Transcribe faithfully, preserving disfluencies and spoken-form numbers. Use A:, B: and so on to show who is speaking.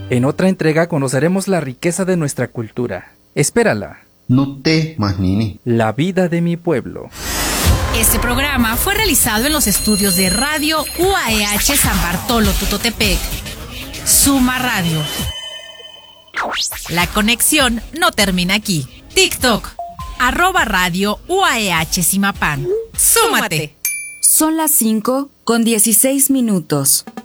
A: En otra entrega conoceremos la riqueza de nuestra cultura. Espérala.
B: Nutte Mahnini.
A: La vida de mi pueblo.
C: Este programa fue realizado en los estudios de Radio U A E H San Bartolo Tutotepec. Suma Radio. La conexión no termina aquí. TikTok, arroba Radio U A E H Simapán. ¡Súmate!
D: Son las cinco con dieciséis minutos.